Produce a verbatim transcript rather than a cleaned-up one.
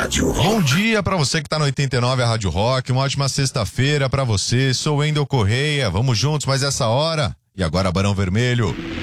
Rádio Rock. Bom dia pra você que tá no oitenta e nove, a Rádio Rock. Uma ótima sexta-feira pra você. Sou Wendel Correia. Vamos juntos mais essa hora. E agora Barão Vermelho.